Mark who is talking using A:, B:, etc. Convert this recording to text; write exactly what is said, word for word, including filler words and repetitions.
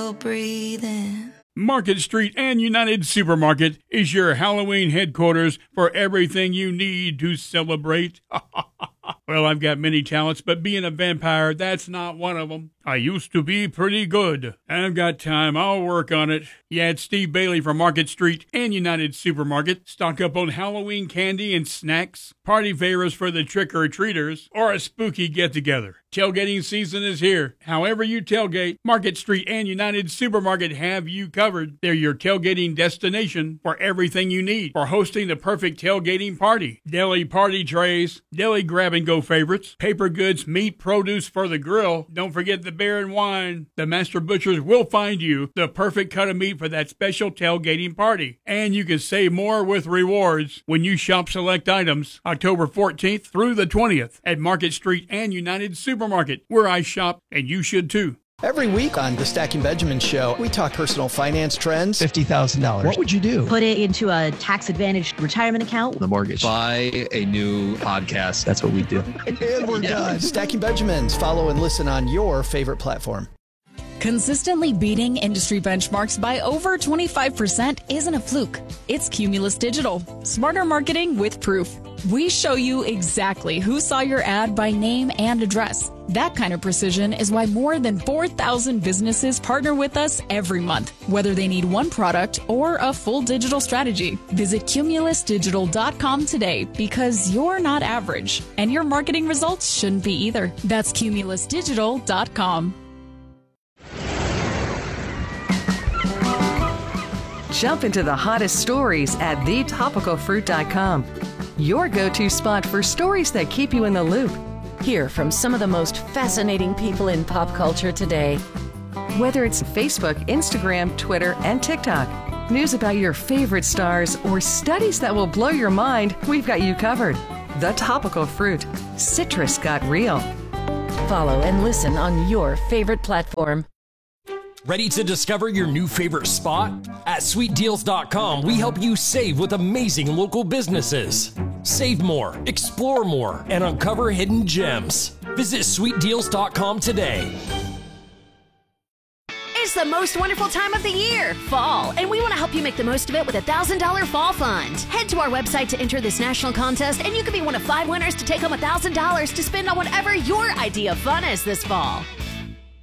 A: still breathing.
B: Market Street and United Supermarket is your Halloween headquarters for everything you need to celebrate. Well, I've got many talents, but being a vampire, that's not one of them. I used to be pretty good. I've got time. I'll work on it. Yeah, it's Steve Bailey from Market Street and United Supermarket. Stock up on Halloween candy and snacks, party favors for the trick-or-treaters, or a spooky get-together. Tailgating season is here. However you tailgate, Market Street and United Supermarket have you covered. They're your tailgating destination for everything you need for hosting the perfect tailgating party. Deli party trays, deli grab-and-go favorites, paper goods, meat, produce for the grill. Don't forget the beer and wine. The Master Butchers will find you the perfect cut of meat for that special tailgating party. And you can save more with rewards when you shop select items October fourteenth through the twentieth at Market Street and United Supermarket, where I shop, and you should too.
C: Every week on the Stacking Benjamin Show, we talk personal finance trends.
D: fifty thousand dollars. What would you do?
E: Put it into a tax-advantaged retirement account.
D: The mortgage.
F: Buy a new podcast.
D: That's what we do.
C: And we're yeah. done. Stacking Benjamins. Follow and listen on your favorite platform.
G: Consistently beating industry benchmarks by over twenty-five percent isn't a fluke. It's Cumulus Digital. Smarter marketing with proof. We show you exactly who saw your ad by name and address. That kind of precision is why more than four thousand businesses partner with us every month, whether they need one product or a full digital strategy. Visit cumulus digital dot com today, because you're not average, and your marketing results shouldn't be either. That's cumulus digital dot com.
H: Jump into the hottest stories at the topical fruit dot com. Your go-to spot for stories that keep you in the loop.
I: Hear from some of the most fascinating people in pop culture today.
H: Whether it's Facebook, Instagram, Twitter, and TikTok, news about your favorite stars, or studies that will blow your mind, we've got you covered. The Topical Fruit. Citrus got real.
I: Follow and listen on your favorite platform.
J: Ready to discover your new favorite spot? At sweet deals dot com, we help you save with amazing local businesses. Save more, explore more, and uncover hidden gems. Visit sweet deals dot com today.
K: It's the most wonderful time of the year, fall, and we want to help you make the most of it with a one thousand dollars Fall Fund. Head to our website to enter this national contest, and you could be one of five winners to take home one thousand dollars to spend on whatever your idea of fun is this fall.